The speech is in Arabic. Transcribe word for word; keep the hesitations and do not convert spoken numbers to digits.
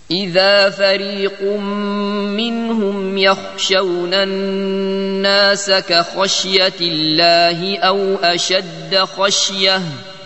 إذا فريق منهم يخشون الناس كخشية الله أو أشد خشية